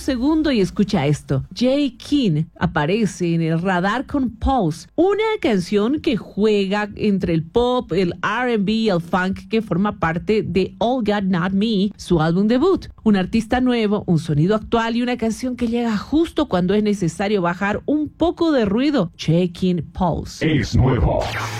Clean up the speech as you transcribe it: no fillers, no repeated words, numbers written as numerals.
segundo y escucha esto. Jay King aparece en el radar con Pulse, una canción que juega entre el pop, el R&B y el funk que forma parte de All God Not Me, su álbum debut. Un artista nuevo, un sonido actual y una canción que llega justo cuando es necesario bajar un poco de ruido. Jay King, Pulse. Es nuevo.